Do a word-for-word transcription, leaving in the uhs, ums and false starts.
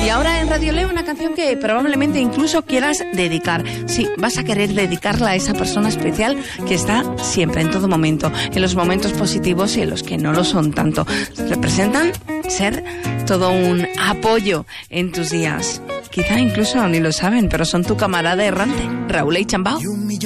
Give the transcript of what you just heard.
Y ahora en Radio Leo una canción que probablemente incluso quieras dedicar. Sí, vas a querer dedicarla a esa persona especial que está siempre, en todo momento, en los momentos positivos y en los que no lo son tanto. Representan ser todo un apoyo en tus días. Quizá incluso ni lo saben, pero son tu camarada errante, Raúl Eixambao.